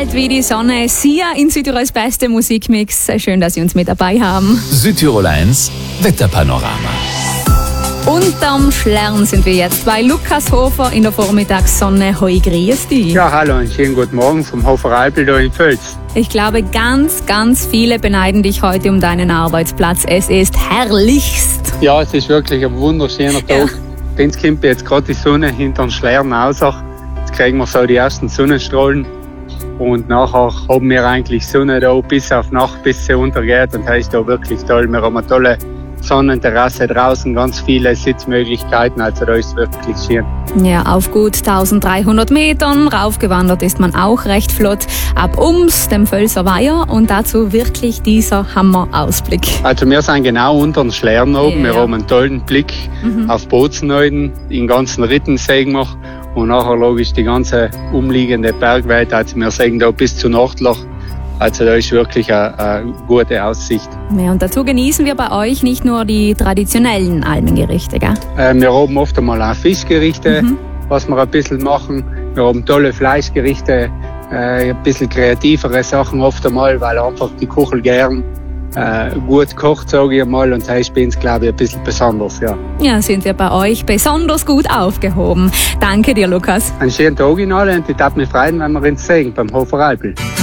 Kalt wie die Sonne. Sia in Südtirols beste Musikmix. Schön, dass Sie uns mit dabei haben. Südtirol 1 Wetterpanorama. Unterm Schlern sind wir jetzt bei Lukas Hofer in der Vormittagssonne. Hoi, grüß dich. Ja, hallo, einen schönen guten Morgen vom Hofer Alpel da in Völz. Ich glaube, ganz viele beneiden dich heute um deinen Arbeitsplatz. Es ist herrlichst. Ja, es ist wirklich ein wunderschöner Tag. Jetzt kommt jetzt gerade die Sonne hinter den Schlern raus. Jetzt kriegen wir so die ersten Sonnenstrahlen. Und nachher haben wir eigentlich Sonne da bis auf Nacht, bis sie untergeht. Und das ist da wirklich toll. Wir haben eine tolle Sonnenterrasse draußen, ganz viele Sitzmöglichkeiten, also da ist es wirklich schön. Ja, auf gut 1300 Metern, raufgewandert ist man auch recht flott, ab Ums, dem Völzer Weiher und dazu wirklich dieser Hammerausblick. Also wir sind genau unter den Schlern oben, wir haben einen tollen Blick auf Bozenheuden, den ganzen Ritten sehen wir und nachher logisch die ganze umliegende Bergweite, also wir sehen da bis zu Nordloch. Also da ist wirklich eine gute Aussicht. Ja, und dazu genießen wir bei euch nicht nur die traditionellen Almengerichte, gell? Wir haben oft einmal auch Fischgerichte, was wir ein bisschen machen. Wir haben tolle Fleischgerichte, ein bisschen kreativere Sachen oft einmal, weil einfach die Kuchel gern gut kocht, sage ich mal. Und das ist bei uns, glaube ich, ein bisschen besonders, ja. Ja, sind wir bei euch besonders gut aufgehoben. Danke dir, Lukas. Einen schönen Tag in alle und ich darf mich freuen, wenn wir uns sehen beim Hofer Alpel.